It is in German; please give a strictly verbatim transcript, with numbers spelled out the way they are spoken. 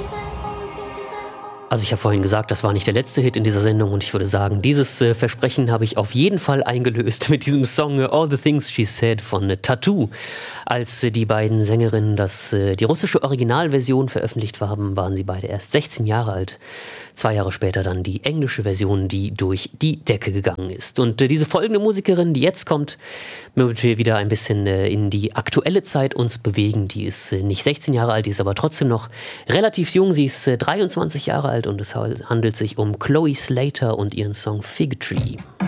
Also ich habe vorhin gesagt, das war nicht der letzte Hit in dieser Sendung und ich würde sagen, dieses äh, Versprechen habe ich auf jeden Fall eingelöst mit diesem Song äh, All the Things She Said von äh, Tattoo. Als äh, die beiden Sängerinnen das, äh, die russische Originalversion veröffentlicht haben, waren sie beide erst sechzehn Jahre alt. Zwei Jahre später dann die englische Version, die durch die Decke gegangen ist. Und äh, diese folgende Musikerin, die jetzt kommt, wird wir wieder ein bisschen äh, in die aktuelle Zeit uns bewegen. Die ist äh, nicht sechzehn Jahre alt, die ist aber trotzdem noch relativ jung. Sie ist äh, dreiundzwanzig Jahre alt und es handelt sich um Chloe Slater und ihren Song Fig Tree.